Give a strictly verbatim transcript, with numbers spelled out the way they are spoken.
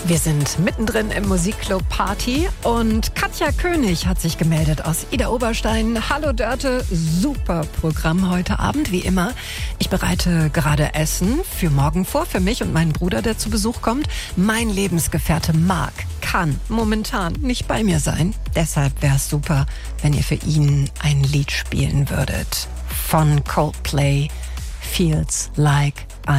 Wir sind mittendrin im Musikclub Party und Katja König hat sich gemeldet aus Ida Oberstein. Hallo Dörte, super Programm heute Abend, wie immer. Ich bereite gerade Essen für morgen vor, für mich und meinen Bruder, der zu Besuch kommt. Mein Lebensgefährte Marc kann momentan nicht bei mir sein. Deshalb wäre es super, wenn ihr für ihn ein Lied spielen würdet. Von Coldplay, Feels Like